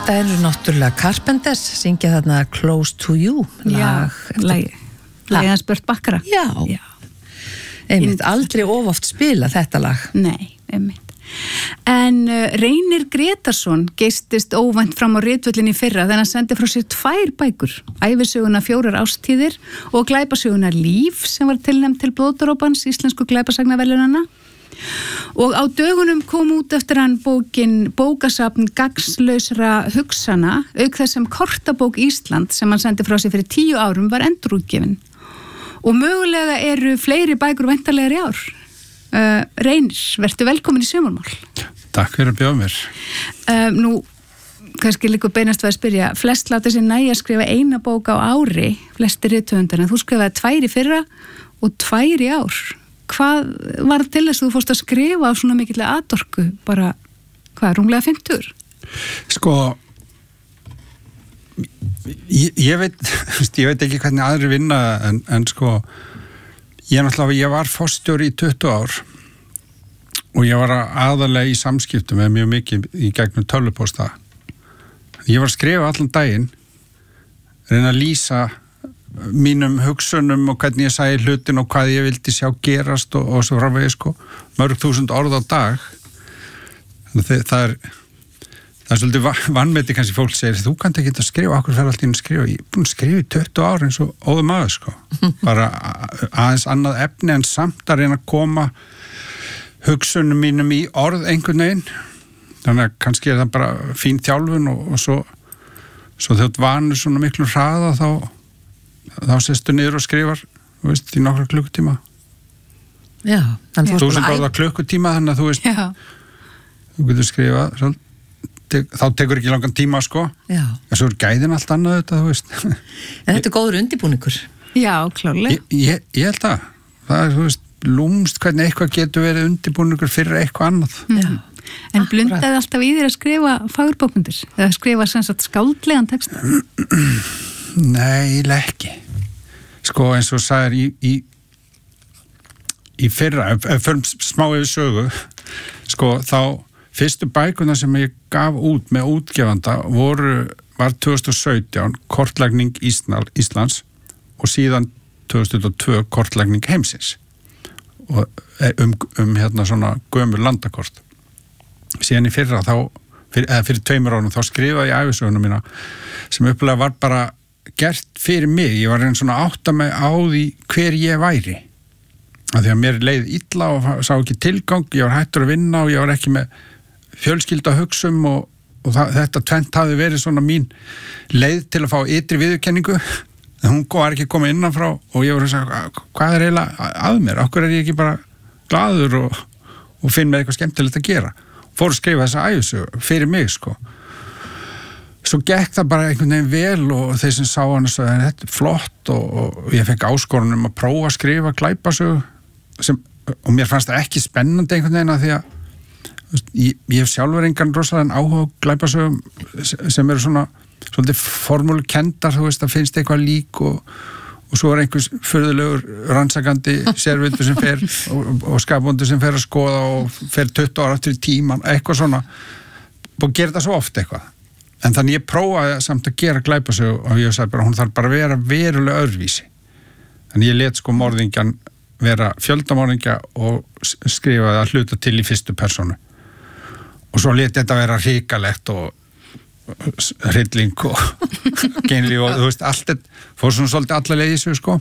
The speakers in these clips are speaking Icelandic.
Þetta eru náttúrulega Carpenters, syngja þarna Close to You. Lagið hans Burt Bakkara. Já. Einmitt, aldrei oft spila þetta lag. Nei, einmitt. En Reynir Gretarsson geistist óvænt fram á ritvöllin í fyrra þegar hann sendi frá sér 2 bækur, ævisöguna 4 ástíðir og glæpasöguna Líf sem var tilnefnd til Blóðdrópans íslensku glæpasagnaverðlaunanna. Og á dögunum kom út eftir hann bókasafn gagnslausra hugsana, auk þess sem Kortabók Ísland sem hann sendi frá sér fyrir 10 árum var endurútgefin. Og mögulega eru fleiri bækur væntanlegar í ár. Reynir, vertu velkomin í Sumarmál. Takk fyrir að bjóða mér. Nú, kannski líka beinast við að spyrja, flest láta sér nægja að skrifa 1 bók á ári, flestir rithöfundar, en þú skrifaði 2 í fyrra og 2 í ár. Hvað var til þess að þú fórst að skrifa á svona mikillega atorku, bara, rúmlega 50? Sko, ég veit ekki hvernig aðri vinna, en sko, ég var forstjóri í 20 ár og ég var aðalega í samskiptum með mjög mikið í gegnum tölvupósta. Ég var að skrifa allan daginn, reyna að lýsa mínum hugsunum og hvernig ég sæði hlutin og hvað ég vildi sjá gerast og svo framvegis, sko, mörg þúsund orð á dag. Það er svolítið vanmeti kannski fólk segir, þú kannt ekki að skrifa, okkur fer allt inn að skrifa. Ég er búin að skrifa í 20 ár eins og óður maður, sko. Bara aðeins annað efni en samt að reyna að koma hugsunum mínum í orð einhvern veginn. Þannig að kannski er það bara fín þjálfun og svo þjótt vanur svona miklu hraða þá sestu niður og skrifar, þú veist, í nokkra klukkutíma. Já. 1000 orða klukkutíma, þannig að þú veist, þú getur skrifað svolítið. Þá tekur ekki langan tíma, sko. Já. En svo er gæðin allt annað þetta, þú veist. En þetta er góður undirbúningur. Já, klárlega. Ég held að. Það er, þú veist, lúmst hvernig eitthvað getur verið undirbúningur fyrir eitthvað annað. Já. En blundaði alltaf í þér að skrifa fagurbókmyndir? Eða skrifa sem sagt skáldlegan texta? Nei, ekki. Sko, eins og sagðir í fyrra, fyrir smá yfir sögu, sko, þá fyrstu bækuna sem ég gaf út með útgefanda var 2017 kortlagning Íslands og síðan 2022 kortlagning heimsins og hérna svona gömur landakort. Síðan í fyrra fyrir 2 árum þá skrifaði ég ævisöguna mína sem upplega var bara gert fyrir mig. Ég var einn svona átta mig á því hver ég væri. Af því að mér leið illa og sá ekki tilgang, ég var hættur að vinna og ég var ekki með fjölskylda hugsum og þetta tvennt hafði verið svona mín leið til að fá ytri viðurkenningu. Hún var ekki komið innanfrá og ég var að segja, hvað er eiginlega að mér? Akkur er ég ekki bara glaður og finn með eitthvað skemmtilegt að gera? Fór að skrifa þessa ævisögu fyrir mig, sko. Svo gekk það bara einhvern veginn vel og þeir sem sá hana svo, þetta er flott og ég fekk áskorun að prófa að skrifa glæpasögu og mér fannst það ekki spennandi einhvern veginn að því að ég hef sjálfur engan rosalega áhuga á glæpasögum sem eru svona svolítið formúlukendar, þú veist, að finnst eitthvað lík og svo er einhvers furðulegur rannsakandi sérvildur sem fer og skapbóndur sem fer að skoða og fer 20 ára aftur í tíman, eitthvað svona og gera það svo oft eitthvað. En þannig ég prófaði samt að gera glæpasögu og ég sagði bara, hún þarf bara að vera verulega öðruvísi. Þannig ég let sko morðingjan vera fjöldamorðingja og skrifaði að hluta til í fyrstu persónu. Og svo let þetta vera hrikalegt og hrylling og genlíf og þú veist, allt þetta fór svona svolítið allalega í sig, sko.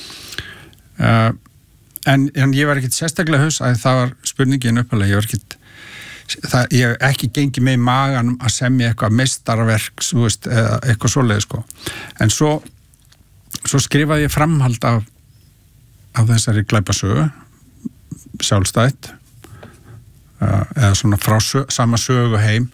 En ég var ekkert sérstaklega haus að það var spurningin uppalega, ég hef ekki gengið með í maganum að semja eitthvað meistarverk, þú veist, eða eitthvað svoleið, sko. En svo skrifaði ég framhald af þessari glæpasögu, sjálfstætt, eða svona frá sama sögu heim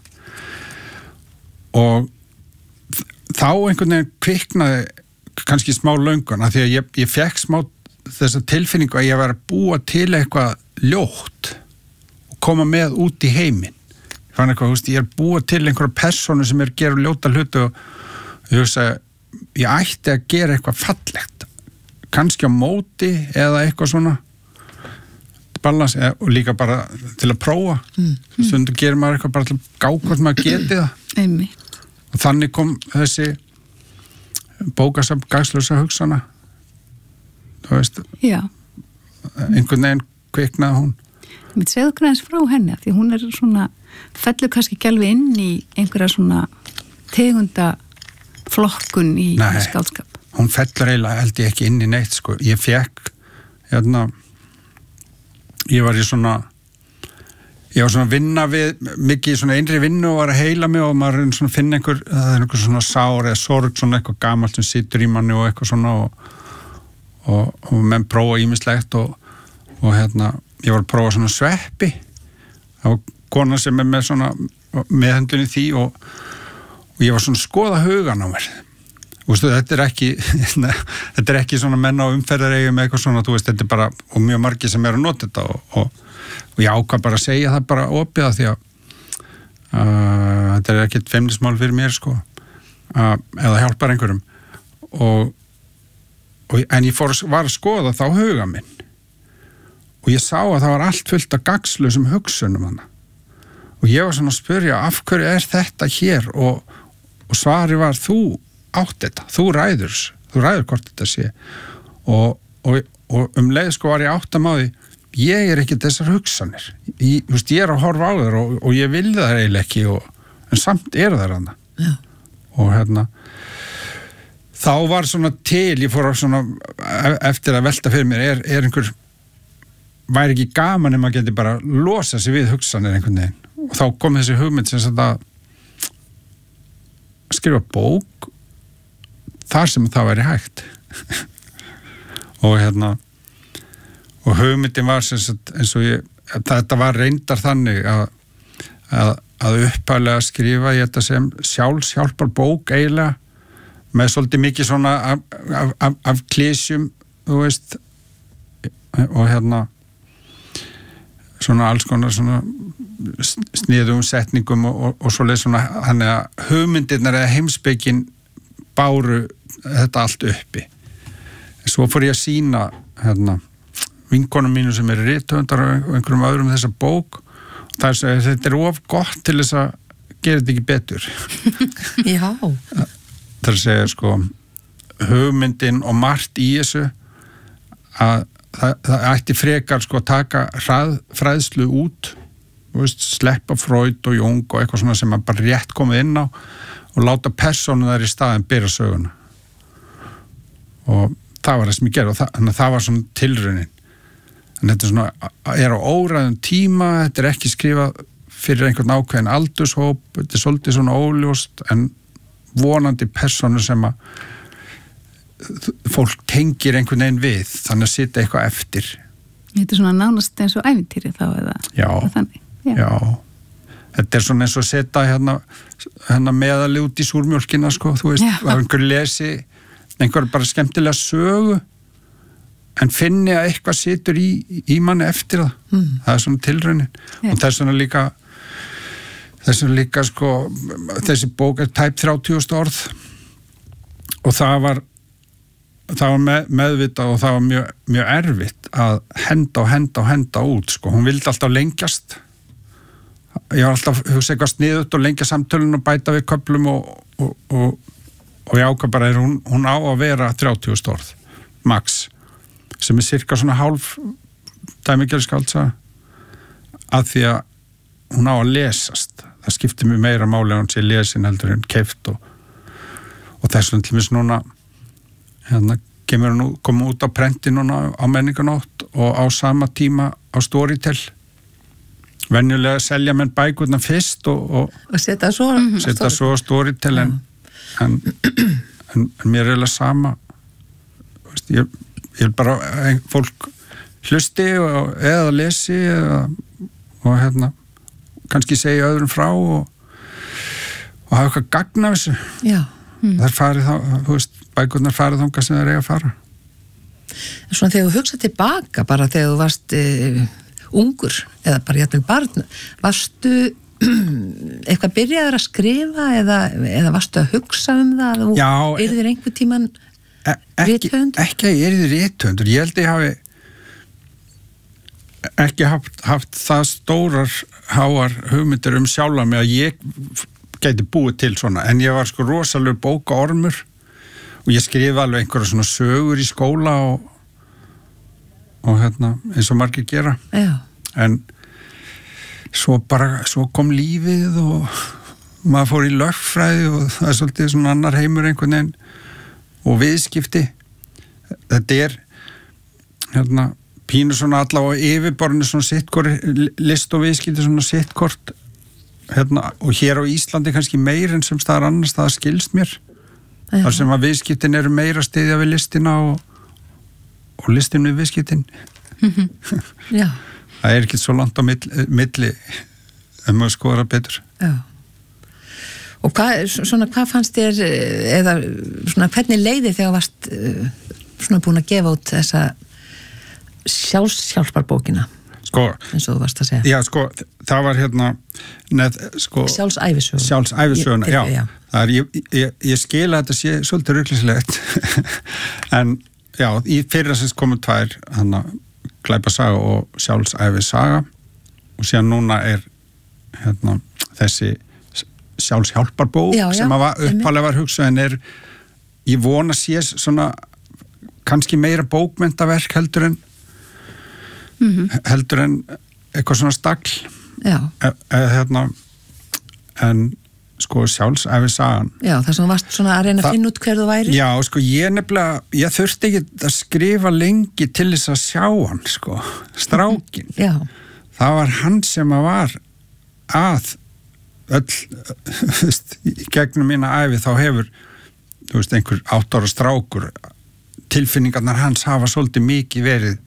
og þá einhvern veginn kviknaði kannski smá löngun af því að ég fekk smá þessa tilfinningu að ég var að búa til eitthvað ljótt og koma með út í heiminn. Ég fann eitthvað, þú veist, ég er búa til einhverja persónu sem er að gera ljóta hluti og ég hugsa, ég ætti að gera eitthvað fallegt, kannski á móti eða eitthvað svona balans og líka bara til að prófa. Stundum gerir maður eitthvað bara til að gá hvort maður geti það. Einmitt. og þannig kom þessi bókasafn gagnslausra hugsana, þú veist, einhvern veginn kviknaði hún. Mér segðu okkur aðeins frá henni, því hún svona, fellur kannski ekki alveg inn í einhverja svona tegunda flokkun í skáldskap. Hún fellur eiginlega held ég ekki inn í neitt, sko. Ég fekk, ég var svona að vinna við, mikið svona innri vinnu og var að heila mig og maður svona finna einhver svona sár eða sorg, svona eitthvað gamalt sem situr í manni og eitthvað svona og menn prófa ýmislegt og ég var að prófa svona sveppi. Það var kona sem með svona meðhöndlun í því og ég var svona að skoða hugan á mér. Vistu, þetta er ekki svona menn á umferðareigum eitthvað svona, þú veist, þetta er bara, og mjög margir sem að nota þetta og ég ákvað bara að segja það bara opið því að þetta er ekkert feimnismál fyrir mér, sko, eða hjálpar einhverjum en ég var að skoða þá huga minn og ég sá að það var allt fullt af gagnslausum hugsunum hana og ég var svona að spyrja af hverju er þetta hér og svari var þú átt þetta, þú ræður hvort þetta sé og leið sko var ég átt að máði ég er ekki þessar hugsanir ég er að horfa á þér og ég vil það eiginlega ekki en samt er það hana og þá var svona ég fór á svona eftir að velta fyrir mér er einhver væri ekki gaman maður geti bara losa sig við hugsanir einhvern veginn og þá kom þessi hugmynd sem sagt að skrifa bók þar sem það væri hægt og hugmyndin var sem sagt eins og þetta var reyndar þannig að upphaflega skrifa ég þetta sem sjálfshjálpar bók eiginlega með svolítið mikið svona af klísjum, þú veist og svona alls konar svona sniðum setningum og svoleið svona þannig að hugmyndirnar eða heimspekin báru þetta allt uppi. Svo fór ég að sýna vinkonum mínu sem rithöfundar og einhverjum öðrum þessa bók og það er að þetta er of gott til þess að gera þetta ekki betur. Já. Það er að segja sko hugmyndin og margt í þessu að það ætti frekar sko að taka fræðslu út veist, sleppa Freud og Jung og eitthvað svona sem að bara rétt komið inn á og láta persónu þar í staðin byrja söguna og það var það sem ég gerði og það var svona tilraunin en þetta er svona, á óræðum tíma þetta er ekki skrifað fyrir einhvern ákveðin aldurshóp þetta er svolítið svona óljóst en vonandi persónu sem að fólk tengir einhvern veginn við þannig að sitja eitthvað eftir. Þetta er svona nánast eins og ævintýri þá eða þannig. Já. Þetta er svona eins og að setja hérna meðali út í súrmjólkina sko, þú veist, að einhver lesi einhver bara skemmtilega sögu en finni að eitthvað situr í manni eftir það. Það er svona tilraunin og það er svona líka sko, þessi bók er tæp 30.000 orð og það var meðvitað og það var mjög erfitt að henda út sko. Hún vildi alltaf lengjast ég var alltaf hugsa eitthvað sniðut og lengja samtölun og bæta við köflum og ég ákvað bara hún á að vera 30.000 orð max sem er cirka svona hálf dæmigerðskáldsa að því að hún á að lesast það skiptir mjög meira máli að hún sé lesin heldur en keypt og þess vegna til mis núna komum út á prenti núna á menninganótt og á sama tíma á Storytel venjulega selja menn bækurna fyrst og setja svo á Storytel en mér er eiginlega sama ég vil bara fólk hlusti eða lesi og kannski segja öðrum frá og hafa eitthvað gagn af þessu þær farið þá, þú veist bækurnar farið þangað sem þær eiga að fara. Svona þegar þú hugsað tilbaka bara þegar þú varst ungur eða bara jafnvel barn, varstu eitthvað byrjaður að skrifa eða varstu að hugsa það og yrðir einhver tíman rithöfundur? Ekki að ég yrði rithöfundur, ég held að ég hafi ekki haft það stórar háar hugmyndir sjálfa mig að ég gæti búið til svona, en ég var sko rosalega bókaormur og ég skrifa alveg einhverja svona sögur í skóla og eins og margir gera. Já. En svo kom lífið og maður fór í lögfræði og það svolítið svona annar heimur einhvern veginn og viðskipti. Þetta pínu svona allavega yfirborðinu svona sittkort, list og viðskipti svona sittkort og hér á Íslandi kannski meir en sem staðar annars það skilst mér. Þar sem að viðskiptin eru meira styðja við listina og listin við viðskiptin. Já. Það er ekki svo langt á milli maður skoðar betur. Já. Og hvað fannst þér, eða svona hvernig leiði þegar varst svona búin að gefa út þessa sjálfshjálparbókina? Sko, eins og þú varst að segja. Já, sko, það var Sjálfsævisöguna, já. Það ég skil að þetta sé svolítið ruglislegt. En já, í fyrra sem komu 2, Glæpasaga og Sjálfsævisaga og síðan núna er þessi sjálfshjálparbók sem uppalega var hugsað en ég vona sé svona kannski meira bókmenntaverk heldur en eitthvað svona stagl. Já. En sko Sjálfsævisagan. Já, það sem varst svona að reyna að finna út hver þú væri. Já, sko ég þurfti ekki að skrifa lengi til þess að sjá hann, sko, strákin. Já. Það var hann sem að var að öll gegnum mína ævi þá hefur einhver 8 ára strákur tilfinningarnar hans hafa svolítið mikið verið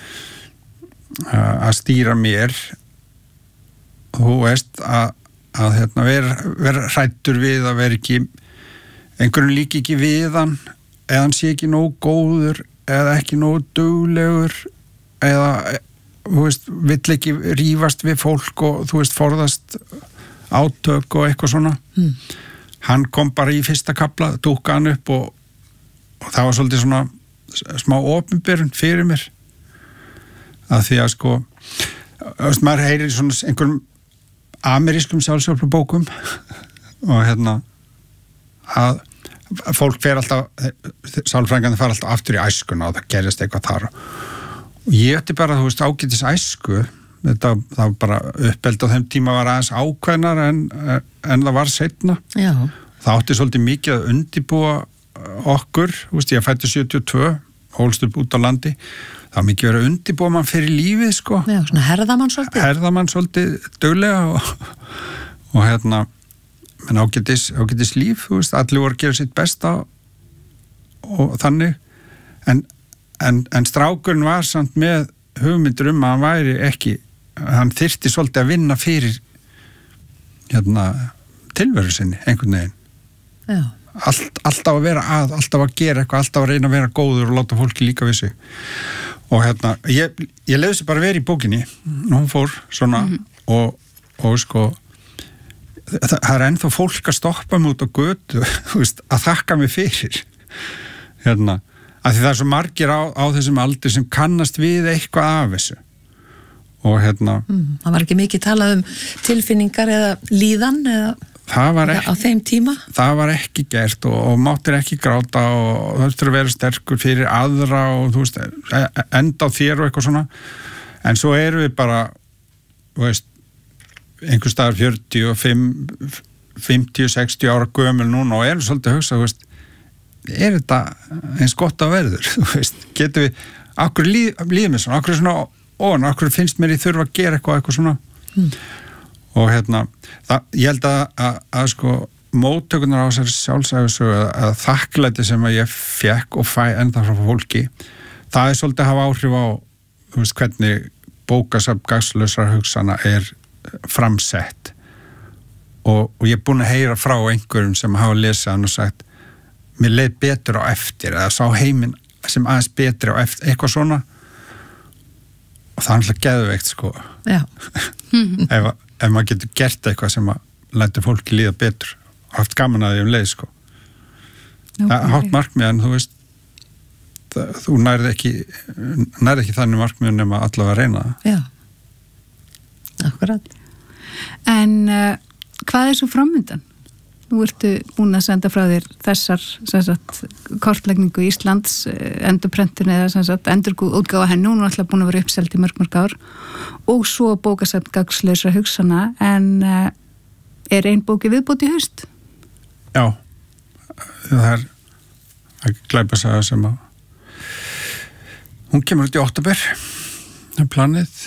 að stýra mér þú veist að vera hræddur við að vera ekki einhverjum líki ekki við hann eða hann sé ekki nógu góður eða ekki nógu duglegur eða vill ekki rífast við fólk og forðast átök og eitthvað svona. Hann kom bara í fyrsta kafla, dúkka hann upp og það var svolítið svona smá opinberun fyrir mér að því að sko maður heyrir svona einhverjum amerískum sjálfshjálparbókum og að fólk fer alltaf sálfræðingarnir fara alltaf aftur í æskuna og það gerist eitthvað þar og ég ætti bara ágætis æsku það var bara uppeld á þeim tíma var aðeins ákveðnar en það var seinna. Já. Það átti svolítið mikið að undibúa okkur, ég fætti 72 hólst upp út á landi það var mikið verið að undibúa mann fyrir lífið sko. Já, svona herðamann svolítið duglega og menn ágætis líf allir voru að gera sitt besta og þannig en strákurinn var samt með hugmyndur að hann væri ekki hann þyrfti svolítið að vinna fyrir tilveru sinni einhvern veginn. Já. Alltaf að vera alltaf að gera eitthvað, alltaf að reyna að vera góður og láta fólki líka við sig og ég leiði sér bara verið í bókinni hún fór svona og sko það er ennþá fólk að stoppa mig út á götu að þakka mig fyrir að því það er svo margir á þessum aldri sem kannast við eitthvað af þessu og það var ekki mikið talað tilfinningar eða líðan eða á þeim tíma? Það var ekki gert og máttir ekki gráta og það þurftur að vera sterkur fyrir aðra og þú veist, enda á þér og eitthvað svona en svo erum við bara einhver staðar 45, 50, 60 ára gömul núna og erum svolítið að hugsa er þetta eins gott að verður getum við, akkur líður mér svona akkur svona, akkur finnst mér ég þurfa að gera eitthvað svona og ég held að sko móttökunar á þessari sjálfsævisögu að þakklæti sem að ég fekk og fæ enda frá fólki það er svolítið að hafa áhrif á hvernig bókasafn gagnslausra hugsana er framsett og ég er búin að heyra frá einhverjum sem hafa lesið hann og sagt mér leið betur á eftir eða sá heiminn sem aðeins betri á eftir eitthvað svona og það er alltaf geðveikt sko ef maður getur gert eitthvað sem að lætur fólki líða betur og haft gaman að því leið sko það er hátt markmið en þú veist þú nærði ekki þannig markmið nema allavega að reyna það. Já, akkurat. En hvað er svo framundan? Nú ertu búin að senda frá þér þessar kortlegningu Íslands, endurprentun eða endurútgáfa henni, hún er alltaf búin að vera uppselt í mörg ár og svo bókasafn gagnslausra hugsana, en er ein bóki viðbót í haust? Já, það er glæpasaga sem að hún kemur út í október, það er planið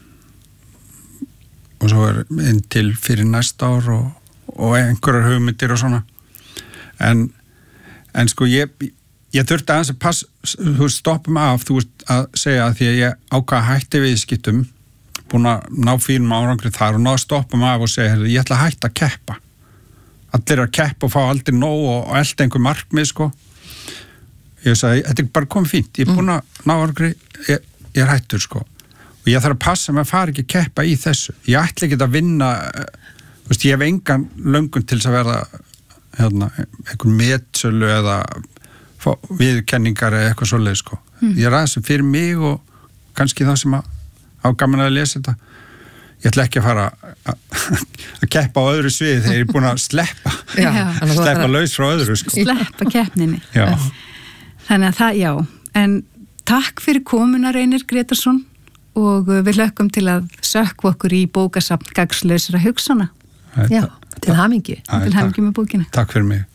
og svo er inn til fyrir næsta ár og einhverjar hugmyndir og svona en sko ég þurfti aðeins að passa, þú stoppum af, þú veist að segja að því að ég ákvað að hætti viðskiptum, búin að ná fínum árangri þar og ná að stoppum af og segja, ég ætla að hætta að keppa, allir að keppa og fá aldrei nóg og elda einhver markmið sko, ég sagði, þetta er bara komið fínt, ég er búin að ná árangri, ég er hættur sko og ég þarf að passa mig að fara ekki að keppa í þessu, ég ætla ekki að vinna, þú veist, ég hef engan löngun til þess að verða einhvern metsölu eða viðurkenningar eða eitthvað svoleið sko. Ég er aðeins fyrir mig og kannski það sem á gaman að lesa þetta. Ég ætla ekki að fara að keppa á öðru sviði þegar ég er búin að sleppa laus frá öðru sko. Sleppa keppninni. Já. Þannig að það, já. En takk fyrir komuna Reynir Grétarsson og við hlökkum til að sökkva okkur í bókasafn gagnslausra hugsana. Já, til hamingju. Til hamingju með bókina. Takk fyrir mig.